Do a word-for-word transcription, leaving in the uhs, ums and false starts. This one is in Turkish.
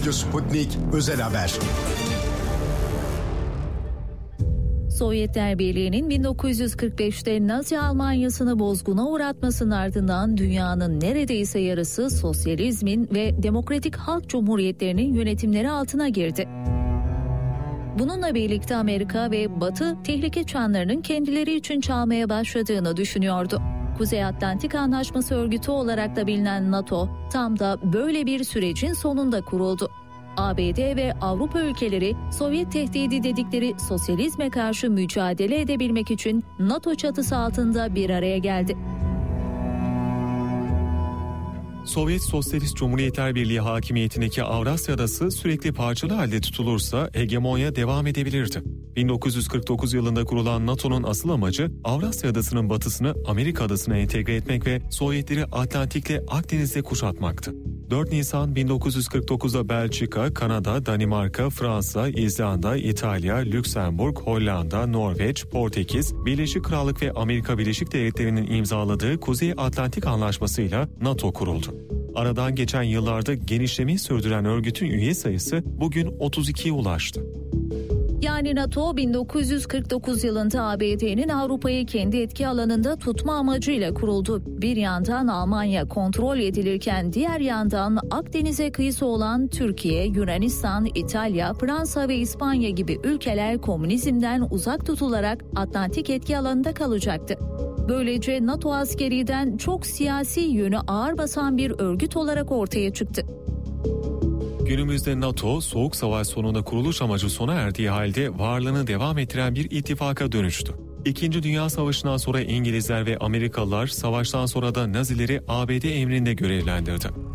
Radyo Sputnik Özel Haber. Sovyetler Birliği'nin bin dokuz yüz kırk beşte Nazi Almanyası'nı bozguna uğratmasının ardından dünyanın neredeyse yarısı sosyalizmin ve demokratik halk cumhuriyetlerinin yönetimleri altına girdi. Bununla birlikte Amerika ve Batı tehlike çanlarının kendileri için çalmaya başladığını düşünüyordu. Kuzey Atlantik Anlaşması Örgütü olarak da bilinen NATO tam da böyle bir sürecin sonunda kuruldu. A B D ve Avrupa ülkeleri Sovyet tehdidi dedikleri sosyalizme karşı mücadele edebilmek için NATO çatısı altında bir araya geldi. Sovyet Sosyalist Cumhuriyetler Birliği hakimiyetindeki Avrasya Adası sürekli parçalı halde tutulursa hegemonya devam edebilirdi. bin dokuz yüz kırk dokuz yılında kurulan NATO'nun asıl amacı Avrasya Adası'nın batısını Amerika Adası'na entegre etmek ve Sovyetleri Atlantik'le Akdeniz'le kuşatmaktı. dört Nisan bin dokuz yüz kırk dokuzda Belçika, Kanada, Danimarka, Fransa, İzlanda, İtalya, Lüksemburg, Hollanda, Norveç, Portekiz, Birleşik Krallık ve Amerika Birleşik Devletleri'nin imzaladığı Kuzey Atlantik Anlaşması'yla NATO kuruldu. Aradan geçen yıllarda genişlemeyi sürdüren örgütün üye sayısı bugün otuz ikiye ulaştı. Yani NATO bin dokuz yüz kırk dokuz yılında A B D'nin Avrupa'yı kendi etki alanında tutma amacıyla kuruldu. Bir yandan Almanya kontrol edilirken diğer yandan Akdeniz'e kıyısı olan Türkiye, Yunanistan, İtalya, Fransa ve İspanya gibi ülkeler komünizmden uzak tutularak Atlantik etki alanında kalacaktı. Böylece NATO askeriden çok siyasi yönü ağır basan bir örgüt olarak ortaya çıktı. Günümüzde NATO, Soğuk Savaş sonunda kuruluş amacı sona erdiği halde varlığını devam ettiren bir ittifaka dönüştü. İkinci Dünya Savaşı'ndan sonra İngilizler ve Amerikalılar savaştan sonra da Nazileri A B D emrinde görevlendirdi.